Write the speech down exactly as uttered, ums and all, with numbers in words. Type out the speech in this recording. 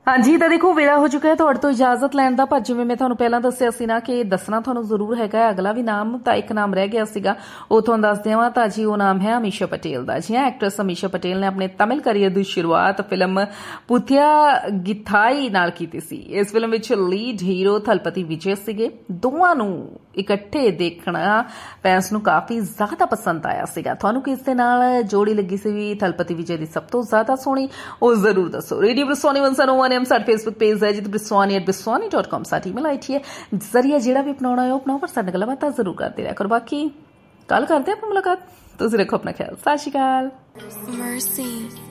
हाँ जी, तो देखो वेला हो चुका है तुहाडे तो इजाजत लैण दा, पर जिवें मैं तुहानूं पहलां दस्सिया सी ना कि दसना तुहानूं जरूर हैगा अगला भी नाम, तो एक नाम रह गया सीगा वो तुहानूं दस देवां। तां जी वो नाम है अमीषा पटेल दा। जी हाँ, एक्ट्रेस अमीषा पटेल ने अपने तमिल करियर की शुरुआत फिल्म पुथिया गिथाई नाल कीती सी। इस film which lead hero Thalapathy विजय सीगे। दोवां नूं इकट्ठे देखना फैंस नूं काफी ज्यादा पसंद आया सीगा। तुहानूं किस दे नाल जोड़ी लगी सी थलपति विजय दी सब तो ज्यादा सोहनी, वो जरूर दसो। रेडियो ब्रिसवानी वन ज़ीरो वन साडा फेसबुक पेज है जित ब्रिसवानी एट ब्रिसवानी डॉट कॉम साडी ईमेल आईडी है। जरिया जेड़ा भी अपनाउणा है अपनाओ, पर साडे गल्लां बातां जरूर करते रहा करो। बाकी कल करते हैं मुलाकात। तुसीं रखो अपना ख्याल। सत श्री अकाल।